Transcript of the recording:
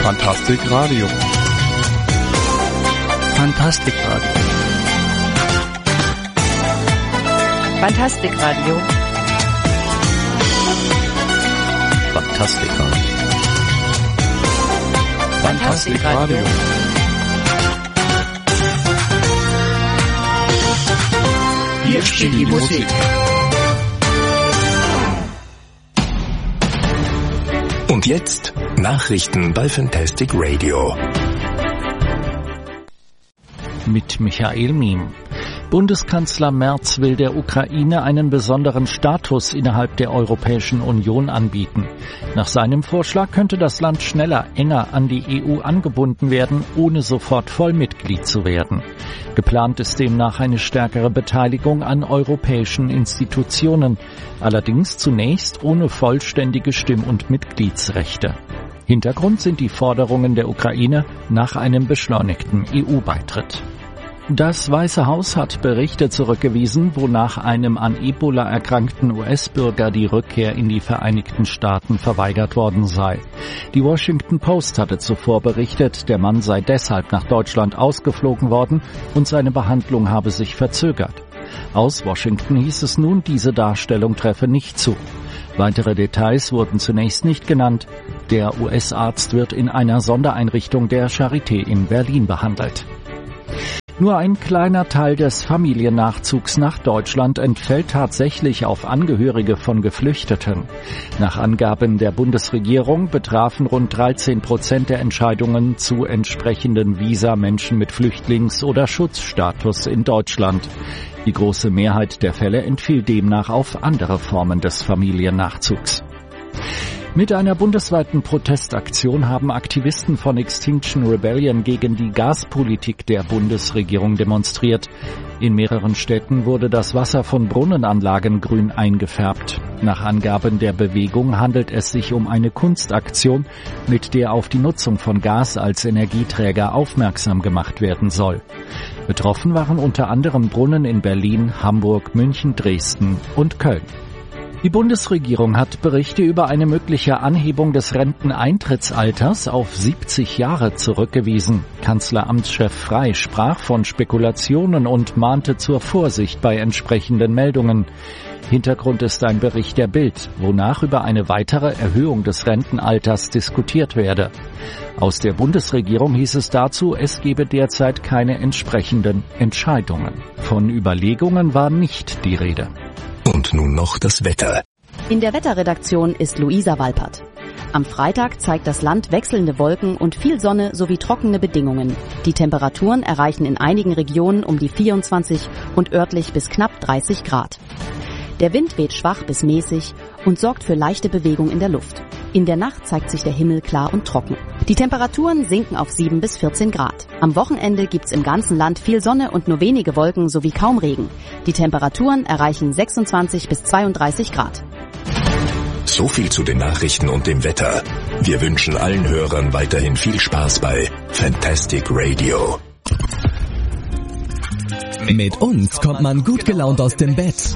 Fantastic Radio. Fantastic Radio. Fantastic Radio. Fantastic Radio. Fantastic Radio. Hier spielt die Musik. Und jetzt Nachrichten bei Fantastic Radio. Mit Michael Miem. Bundeskanzler Merz will der Ukraine einen besonderen Status innerhalb der Europäischen Union anbieten. Nach seinem Vorschlag könnte das Land schneller, enger an die EU angebunden werden, ohne sofort Vollmitglied zu werden. Geplant ist demnach eine stärkere Beteiligung an europäischen Institutionen, allerdings zunächst ohne vollständige Stimm- und Mitgliedsrechte. Hintergrund sind die Forderungen der Ukraine nach einem beschleunigten EU-Beitritt. Das Weiße Haus hat Berichte zurückgewiesen, wonach einem an Ebola erkrankten US-Bürger die Rückkehr in die Vereinigten Staaten verweigert worden sei. Die Washington Post hatte zuvor berichtet, der Mann sei deshalb nach Deutschland ausgeflogen worden und seine Behandlung habe sich verzögert. Aus Washington hieß es nun, diese Darstellung treffe nicht zu. Weitere Details wurden zunächst nicht genannt. Der US-Arzt wird in einer Sondereinrichtung der Charité in Berlin behandelt. Nur ein kleiner Teil des Familiennachzugs nach Deutschland entfällt tatsächlich auf Angehörige von Geflüchteten. Nach Angaben der Bundesregierung betrafen rund 13% der Entscheidungen zu entsprechenden Visa Menschen mit Flüchtlings- oder Schutzstatus in Deutschland. Die große Mehrheit der Fälle entfiel demnach auf andere Formen des Familiennachzugs. Mit einer bundesweiten Protestaktion haben Aktivisten von Extinction Rebellion gegen die Gaspolitik der Bundesregierung demonstriert. In mehreren Städten wurde das Wasser von Brunnenanlagen grün eingefärbt. Nach Angaben der Bewegung handelt es sich um eine Kunstaktion, mit der auf die Nutzung von Gas als Energieträger aufmerksam gemacht werden soll. Betroffen waren unter anderem Brunnen in Berlin, Hamburg, München, Dresden und Köln. Die Bundesregierung hat Berichte über eine mögliche Anhebung des Renteneintrittsalters auf 70 Jahre zurückgewiesen. Kanzleramtschef Frey sprach von Spekulationen und mahnte zur Vorsicht bei entsprechenden Meldungen. Hintergrund ist ein Bericht der Bild, wonach über eine weitere Erhöhung des Rentenalters diskutiert werde. Aus der Bundesregierung hieß es dazu, es gebe derzeit keine entsprechenden Entscheidungen. Von Überlegungen war nicht die Rede. Und nun noch das Wetter. In der Wetterredaktion ist Luisa Walpert. Am Freitag zeigt das Land wechselnde Wolken und viel Sonne sowie trockene Bedingungen. Die Temperaturen erreichen in einigen Regionen um die 24 und örtlich bis knapp 30 Grad. Der Wind weht schwach bis mäßig und sorgt für leichte Bewegung in der Luft. In der Nacht zeigt sich der Himmel klar und trocken. Die Temperaturen sinken auf 7 bis 14 Grad. Am Wochenende gibt's im ganzen Land viel Sonne und nur wenige Wolken sowie kaum Regen. Die Temperaturen erreichen 26 bis 32 Grad. So viel zu den Nachrichten und dem Wetter. Wir wünschen allen Hörern weiterhin viel Spaß bei Fantastic Radio. Mit uns kommt man gut gelaunt aus dem Bett.